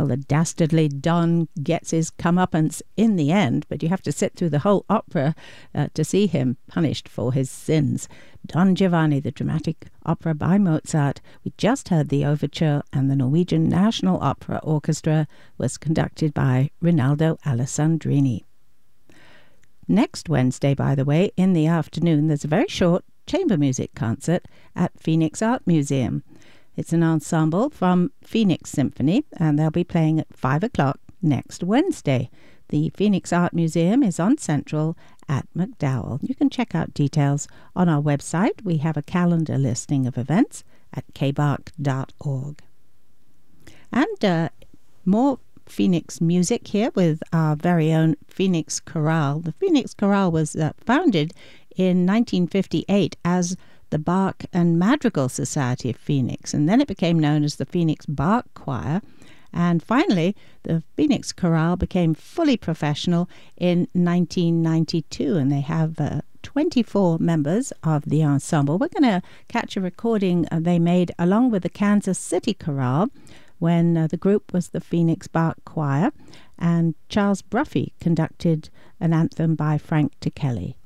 Well, the dastardly Don gets his comeuppance in the end, but you have to sit through the whole opera to see him punished for his sins. Don Giovanni, the dramatic opera by Mozart. We just heard the overture, and the Norwegian National Opera Orchestra was conducted by Rinaldo Alessandrini. Next Wednesday, by the way, in the afternoon, there's a very short chamber music concert at Phoenix Art Museum. It's an ensemble from Phoenix Symphony, and they'll be playing at 5 o'clock next Wednesday. The Phoenix Art Museum is on Central at MacDowell. You can check out details on our website. We have a calendar listing of events at kbark.org. And more Phoenix music here with our very own Phoenix Chorale. The Phoenix Chorale was founded in 1958 as the Bach and Madrigal Society of Phoenix, and then it became known as the Phoenix Bach Choir. And finally, the Phoenix Chorale became fully professional in 1992, and they have 24 members of the ensemble. We're going to catch a recording they made along with the Kansas City Chorale when the group was the Phoenix Bach Choir, and Charles Bruffy conducted an anthem by Frank Ticheli.